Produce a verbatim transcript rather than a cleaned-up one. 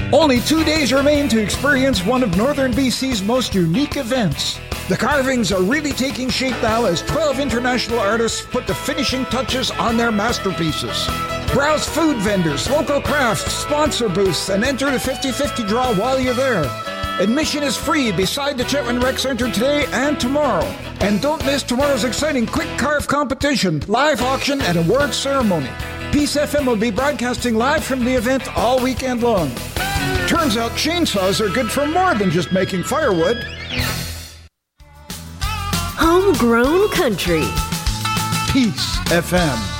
Only two days remain to experience one of Northern B C's most unique events. The carvings are really taking shape now as twelve international artists put the finishing touches on their masterpieces. Browse food vendors, local crafts, sponsor booths, and enter the fifty-fifty draw while you're there. Admission is free beside the Chetwynd Rec Center today and tomorrow. And don't miss tomorrow's exciting Quick Carve competition, live auction, and award ceremony. Peace F M will be broadcasting live from the event all weekend long. Turns out chainsaws are good for more than just making firewood. Homegrown Country. Peace F M.